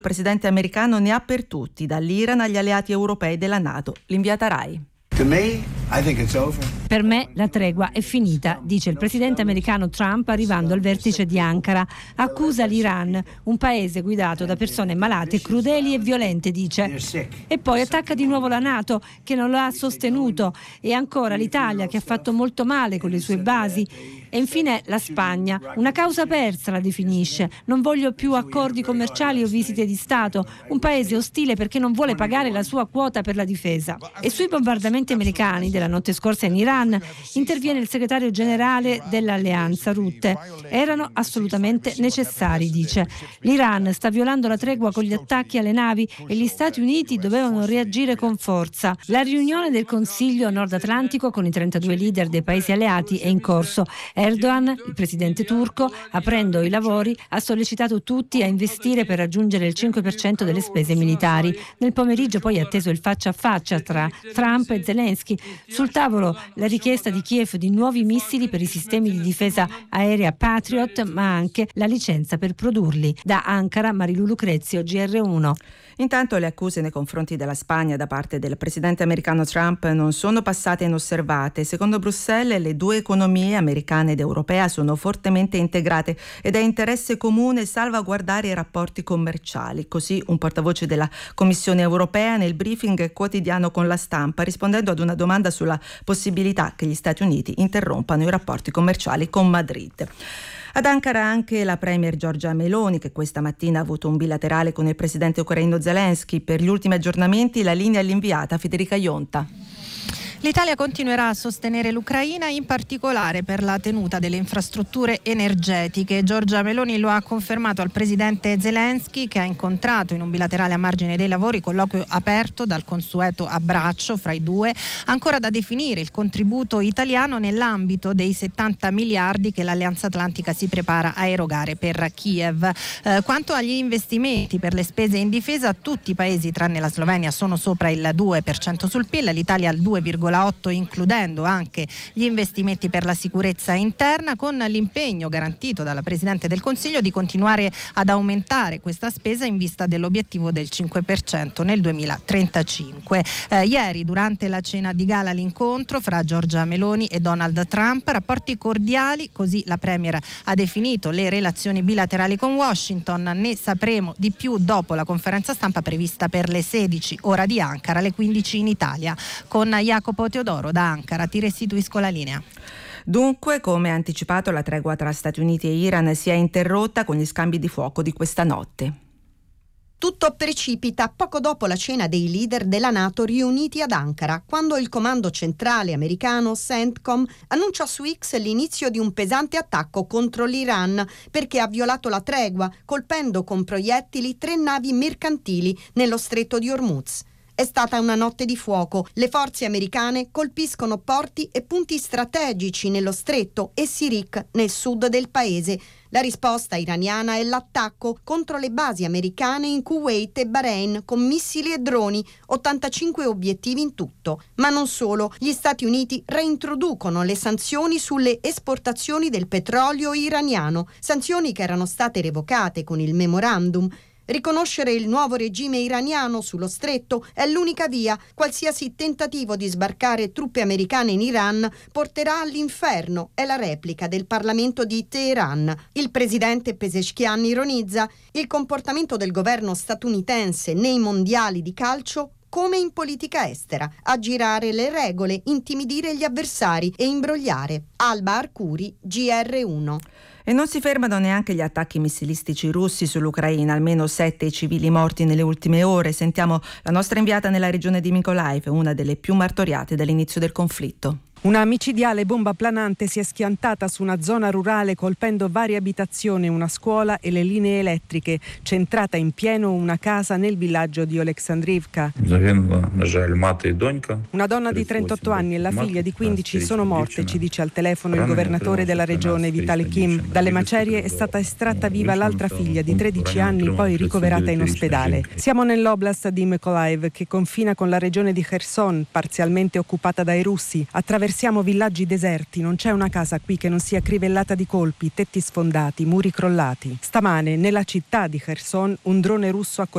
Il presidente americano ne ha per tutti, dall'Iran agli alleati europei della NATO. L'inviata Rai. Per me la tregua è finita, dice il presidente americano Trump arrivando al vertice di Ankara. Accusa l'Iran, un paese guidato da persone malate, crudeli e violente, dice. E poi attacca di nuovo la NATO, che non lo ha sostenuto, e ancora l'Italia, che ha fatto molto male con le sue basi. E infine la Spagna, una causa persa la definisce. Non voglio più accordi commerciali o visite di Stato, un paese ostile perché non vuole pagare la sua quota per la difesa. E sui bombardamenti americani della notte scorsa in Iran interviene il segretario generale dell'alleanza Rutte. Erano assolutamente necessari, dice. L'Iran sta violando la tregua con gli attacchi alle navi e gli Stati Uniti dovevano reagire con forza. La riunione del Consiglio Nord Atlantico con i 32 leader dei paesi alleati è in corso. Erdogan, il presidente turco, aprendo i lavori, ha sollecitato tutti a investire per raggiungere il 5% delle spese militari. Nel pomeriggio poi è atteso il faccia a faccia tra Trump e Zelensky. Sul tavolo la richiesta di Kiev di nuovi missili per i sistemi di difesa aerea Patriot, ma anche la licenza per produrli. Da Ankara, Marilu Lucrezio, GR1. Intanto le accuse nei confronti della Spagna da parte del presidente americano Trump non sono passate inosservate. Secondo Bruxelles, le due economie, americana ed europea, sono fortemente integrate ed è interesse comune salvaguardare i rapporti commerciali. Così un portavoce della Commissione europea nel briefing quotidiano con la Stampa, rispondendo ad una domanda sulla possibilità che gli Stati Uniti interrompano i rapporti commerciali con Madrid. Ad Ankara anche la premier Giorgia Meloni, che questa mattina ha avuto un bilaterale con il presidente ucraino Zelensky. Per gli ultimi aggiornamenti la linea all'inviata Federica Ionta. L'Italia continuerà a sostenere l'Ucraina, in particolare per la tenuta delle infrastrutture energetiche. Giorgia Meloni lo ha confermato al presidente Zelensky, che ha incontrato in un bilaterale a margine dei lavori, colloquio aperto dal consueto abbraccio fra i due. Ancora da definire il contributo italiano nell'ambito dei 70 miliardi che l'Alleanza Atlantica si prepara a erogare per Kiev. Quanto agli investimenti per le spese in difesa, tutti i paesi tranne la Slovenia sono sopra il 2% sul PIL, l'Italia al 2,8%, includendo anche gli investimenti per la sicurezza interna, con l'impegno garantito dalla Presidente del Consiglio di continuare ad aumentare questa spesa in vista dell'obiettivo del 5% nel 2035. Ieri, durante la cena di gala, l'incontro fra Giorgia Meloni e Donald Trump, rapporti cordiali, così la Premier ha definito le relazioni bilaterali con Washington. Ne sapremo di più dopo la conferenza stampa prevista per le 16 ora di Ankara, alle 15 in Italia. Con Jacopo Teodoro da Ankara ti restituisco la linea. Dunque, come anticipato, la tregua tra Stati Uniti e Iran si è interrotta con gli scambi di fuoco di questa notte. Tutto precipita poco dopo la cena dei leader della NATO riuniti ad Ankara, quando il comando centrale americano CENTCOM annuncia su X l'inizio di un pesante attacco contro l'Iran perché ha violato la tregua, colpendo con proiettili 3 navi mercantili nello stretto di Hormuz. È stata una notte di fuoco. Le forze americane colpiscono porti e punti strategici nello stretto e Sirik nel sud del paese. La risposta iraniana è l'attacco contro le basi americane in Kuwait e Bahrain con missili e droni, 85 obiettivi in tutto. Ma non solo, gli Stati Uniti reintroducono le sanzioni sulle esportazioni del petrolio iraniano, sanzioni che erano state revocate con il memorandum. Riconoscere il nuovo regime iraniano sullo stretto è l'unica via. Qualsiasi tentativo di sbarcare truppe americane in Iran porterà all'inferno, è la replica del Parlamento di Teheran. Il presidente Pezeshkian ironizza: il comportamento del governo statunitense nei mondiali di calcio come in politica estera, aggirare le regole, intimidire gli avversari e imbrogliare. Alba Arcuri, GR1. E non si fermano neanche gli attacchi missilistici russi sull'Ucraina, almeno 7 civili morti nelle ultime ore. Sentiamo la nostra inviata nella regione di Mykolaiv, una delle più martoriate dall'inizio del conflitto. Una micidiale bomba planante si è schiantata su una zona rurale colpendo varie abitazioni, una scuola e le linee elettriche, centrata in pieno una casa nel villaggio di Oleksandrivka. Una donna di 38 anni e la figlia di 15 sono morte, ci dice al telefono il governatore della regione Vitaly Kim. Dalle macerie è stata estratta viva l'altra figlia di 13 anni, poi ricoverata in ospedale. Siamo nell'oblast di Mykolaiv, che confina con la regione di Kherson, parzialmente occupata dai russi. Attraversando Attraversiamo villaggi deserti, non c'è una casa qui che non sia crivellata di colpi, tetti sfondati, muri crollati. Stamane, nella città di Kherson, un drone russo ha colpito